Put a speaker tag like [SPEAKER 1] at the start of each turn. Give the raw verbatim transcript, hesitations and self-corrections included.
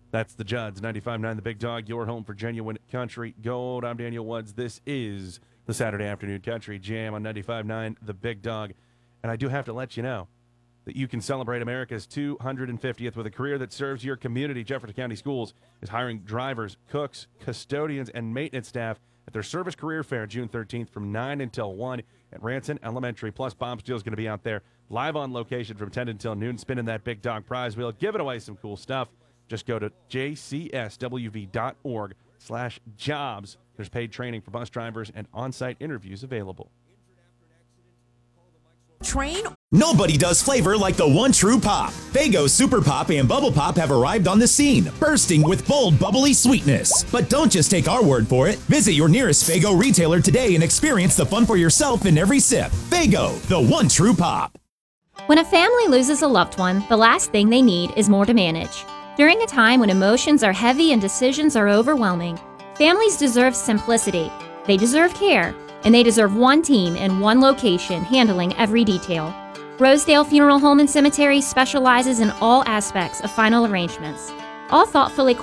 [SPEAKER 1] That's the Judds, ninety-five point nine The Big Dog, your home for genuine country gold. I'm Daniel Woods. This is the Saturday Afternoon Country Jam on ninety-five point nine The Big Dog. And I do have to let you know that you can celebrate America's two hundred fiftieth with a career that serves your community. Jefferson County Schools is hiring drivers, cooks, custodians, and maintenance staff at their Service Career Fair June thirteenth from nine until one at Ranson Elementary. Plus, Bob Steele is going to be out there live on location from ten until noon, spinning that Big Dog prize wheel, giving away some cool stuff. Just go to jcswv.org slash jobs. There's paid training for bus drivers and on-site interviews available.
[SPEAKER 2] Train.
[SPEAKER 3] Nobody does flavor like the one true pop. Faygo Super Pop and Bubble Pop have arrived on the scene, bursting with bold, bubbly sweetness. But don't just take our word for it. Visit your nearest Faygo retailer today and experience the fun for yourself in every sip. Faygo, the one true pop.
[SPEAKER 4] When a family loses a loved one, the last thing they need is more to manage. During a time when emotions are heavy and decisions are overwhelming, families deserve simplicity, they deserve care, and they deserve one team in one location handling every detail. Rosedale Funeral Home and Cemetery specializes in all aspects of final arrangements, all thoughtfully